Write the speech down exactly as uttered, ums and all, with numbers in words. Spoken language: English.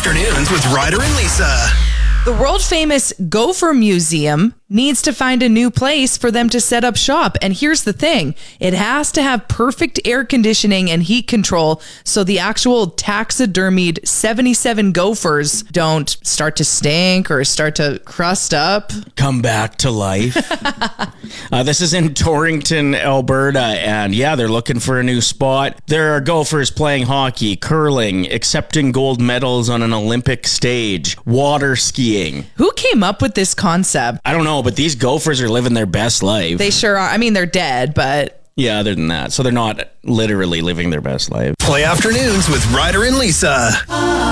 Afternoons with Ryder and Lisa. The world-famous Gopher Museum needs to find a new place for them to set up shop. And here's the thing. It has to have perfect air conditioning and heat control so the actual taxidermied seventy-seven gophers don't start to stink or start to crust up. Come back to life. uh, this is in Torrington, Alberta. And yeah, they're looking for a new spot. There are gophers playing hockey, curling, accepting gold medals on an Olympic stage, water skiing. Who came up with this concept? I don't know, but these gophers are living their best life. They sure are. I mean, they're dead, but... Yeah, other than that. So they're not literally living their best life. Play Afternoons with Ryder and Lisa.